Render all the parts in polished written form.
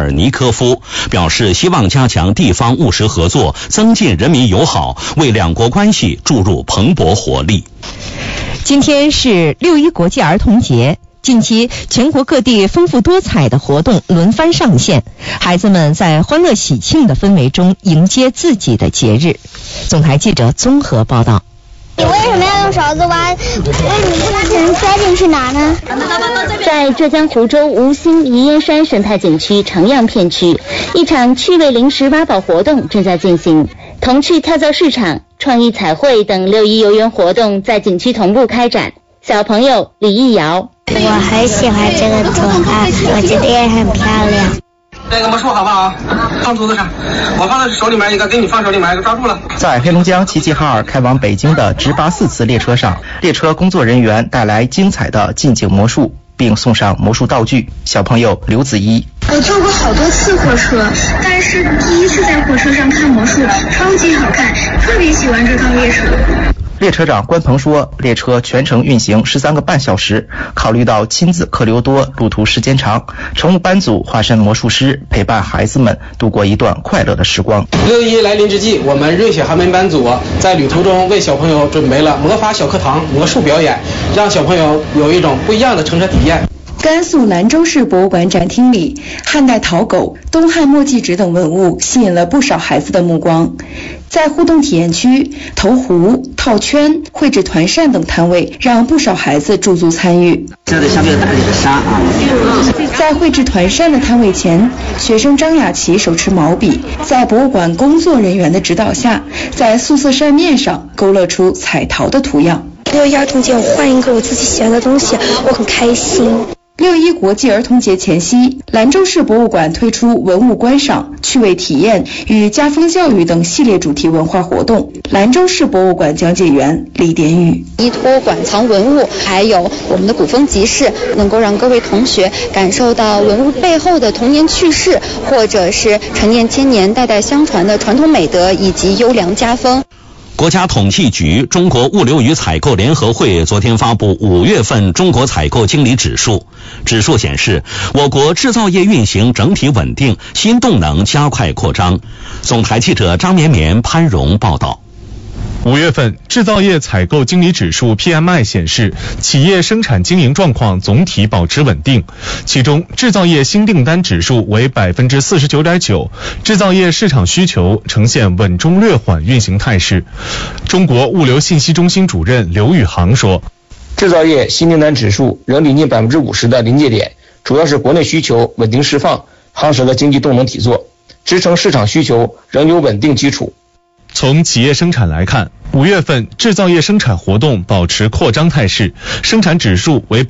尔尼科夫，表示希望加强地方务实合作，增进人民友好，为两国关系注入蓬勃活力。 今天是6·1国际儿童节，近期全国各地丰富多彩的活动轮番上线，孩子们在欢乐喜庆的氛围中迎接自己的节日。总台记者综合报道。 你为什么要用勺子挖？为什么不能塞进去拿呢？ 在浙江湖州吴兴宜烟山生态景区长漾片区，一场趣味零食挖宝活动正在进行。童趣跳蚤市场、创意彩绘等6·1游园活动在景区同步开展。小朋友李艺瑶， 我很喜欢这个图案，我觉得也很漂亮。 这个魔术好不好？放桌子上，我放在手里面一个，给你放手里面一个，抓住了。 在黑龙江齐齐哈尔开往北京的直达4次列车上，列车工作人员带来精彩的近景魔术，并送上魔术道具。小朋友刘子怡， 我坐过好多次火车，但是第一次在火车上看魔术，超级好看，特别喜欢这趟列车。 列车长关鹏说，列车全程运行13个半小时，考虑到亲子客流多，路途时间长，乘务班组化身魔术师，陪伴孩子们度过一段快乐的时光。 6·1来临之际，我们热血寒门班组在旅途中为小朋友准备了魔法小课堂魔术表演，让小朋友有一种不一样的乘车体验。 甘肃兰州市博物馆展厅里，汉代陶狗、东汉墨迹纸等文物吸引了不少孩子的目光。在互动体验区，投壶、套圈、绘制团扇等摊位让不少孩子驻足参与。 这得像这个大里的沙啊！ 在绘制团扇的摊位前，学生张雅琪手持毛笔，在博物馆工作人员的指导下，在素色扇面上勾勒出彩陶的图样。 6·1儿童节，我换一个我自己喜欢的东西，我很开心。 6·1国际儿童节前夕，兰州市博物馆推出文物观赏、趣味体验与家风教育等系列主题文化活动。兰州市博物馆讲解员李典宇， 依托馆藏文物，还有我们的古风集市，能够让各位同学感受到文物背后的童年趣事，或者是陈年千年、代代相传的传统美德以及优良家风。 国家统计局、中国物流与采购联合会昨天发布5月份中国采购经理指数，指数显示我国制造业运行整体稳定，新动能加快扩张。总台记者张绵绵、潘荣报道。 5月份制造业采购经理指数 PMI 显示，企业生产经营状况总体保持稳定，其中制造业新订单指数为 49.9%， 制造业市场需求呈现稳中略缓运行态势。中国物流信息中心主任刘宇航说， 制造业新订单指数仍临近 50% 的临界点，主要是国内需求稳定释放，夯实了经济动能体作，支撑市场需求仍有稳定基础。 从企业生产来看，5月份制造业生产活动保持扩张态势，生产指数为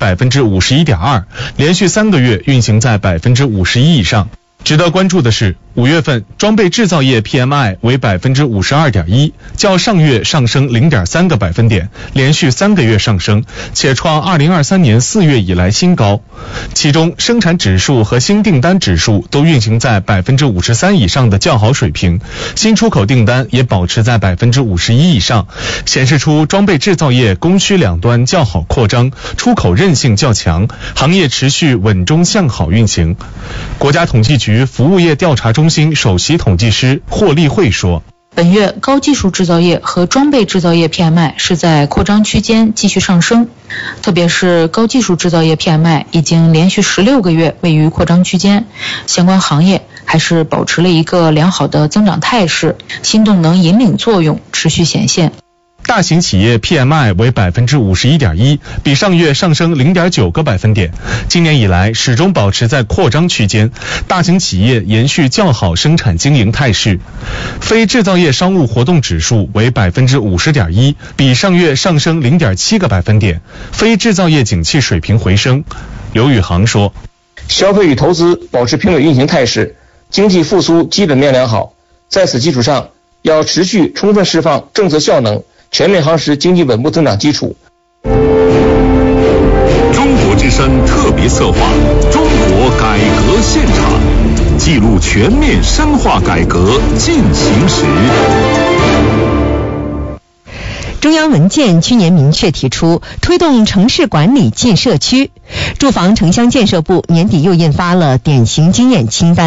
51.2%， 连续3个月运行在 51% 以上。值得关注的是，5月份装备制造业 PMI 为 52.1%， 较上月上升 0.3个百分点，连续3个月上升，且创2023年4月以来新高。其中生产指数和新订单指数都运行在 53% 以上的较好水平，新出口订单也保持在 51% 以上，显示出装备制造业供需两端较好扩张，出口韧性较强，行业持续稳中向好运行。国家统计局服务业调查中心首席统计师霍立慧说， 本月高技术制造业和装备制造业 PMI 是在扩张区间继续上升，特别是高技术制造业 PMI 已经连续16个月位于扩张区间，相关行业还是保持了一个良好的增长态势，新动能引领作用持续显现。 大型企业 PMI 为 51.1%， 比上月上升 0.9个百分点。今年以来始终保持在扩张区间，大型企业延续较好生产经营态势。非制造业商务活动指数为 50.1%， 比上月上升 0.7个百分点。非制造业景气水平回升。刘宇航说， 消费与投资保持平稳运行态势，经济复苏基本面良好，在此基础上要持续充分释放政策效能，全面夯实经济稳步增长基础。 中国之声特别策划《中国改革现场》，记录全面深化改革进行时。 中央文件去年明确提出推动城市管理进社区，住房城乡建设部年底又印发了典型经验清单。